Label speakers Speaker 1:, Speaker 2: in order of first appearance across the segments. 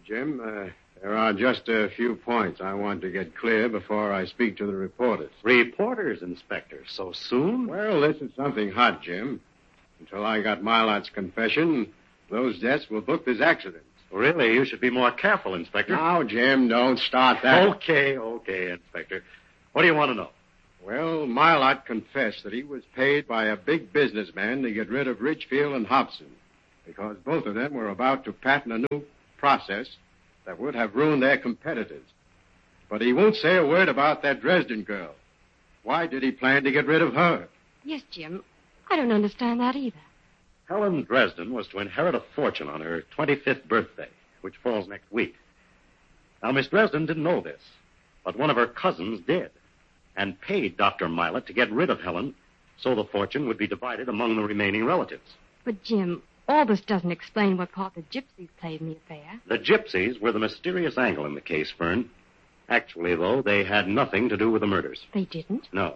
Speaker 1: Jim. There are just a few points I want to get clear before I speak to the reporters.
Speaker 2: Reporters, Inspector? So soon?
Speaker 1: Well, this is something hot, Jim. Until I got Mylot's confession, those deaths were booked as accidents.
Speaker 2: Really? You should be more careful, Inspector.
Speaker 1: Now, Jim, don't start that.
Speaker 2: Okay, Inspector. What do you want to know?
Speaker 1: Well, Mylot confessed that he was paid by a big businessman to get rid of Ridgefield and Hobson, because both of them were about to patent a new process that would have ruined their competitors. But he won't say a word about that Dresden girl. Why did he plan to get rid of her?
Speaker 3: Yes, Jim. I don't understand that either.
Speaker 2: Helen Dresden was to inherit a fortune on her 25th birthday, which falls next week. Now, Miss Dresden didn't know this, but one of her cousins did, and paid Dr. Mylot to get rid of Helen so the fortune would be divided among the remaining relatives.
Speaker 3: But, Jim, all this doesn't explain what part the gypsies played in the affair.
Speaker 2: The gypsies were the mysterious angle in the case, Fern. Actually, though, they had nothing to do with the murders.
Speaker 3: They didn't?
Speaker 2: No.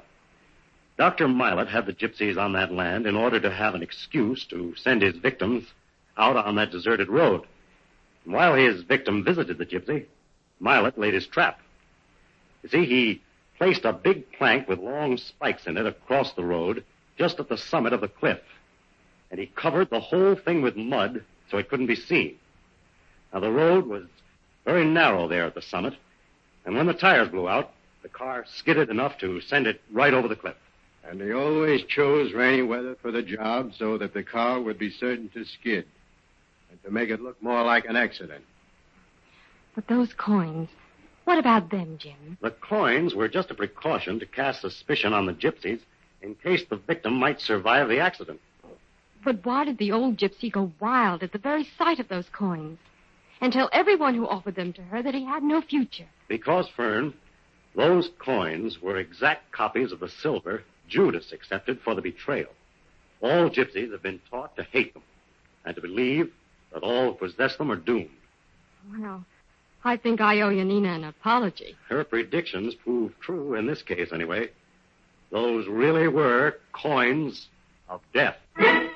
Speaker 2: Dr. Mylot had the gypsies on that land in order to have an excuse to send his victims out on that deserted road. And while his victim visited the gypsy, Mylot laid his trap. You see, he placed a big plank with long spikes in it across the road just at the summit of the cliff. And he covered the whole thing with mud so it couldn't be seen. Now, the road was very narrow there at the summit, and when the tires blew out, the car skidded enough to send it right over the cliff.
Speaker 1: And he always chose rainy weather for the job so that the car would be certain to skid and to make it look more like an accident.
Speaker 3: But those coins, what about them, Jim?
Speaker 2: The coins were just a precaution to cast suspicion on the gypsies in case the victim might survive the accident.
Speaker 3: But why did the old gypsy go wild at the very sight of those coins and tell everyone who offered them to her that he had no future?
Speaker 2: Because, Fern, those coins were exact copies of the silver Judas accepted for the betrayal. All gypsies have been taught to hate them and to believe that all who possess them are doomed.
Speaker 3: Well, I think I owe Yanina an apology.
Speaker 2: Her predictions proved true in this case, anyway. Those really were coins of death.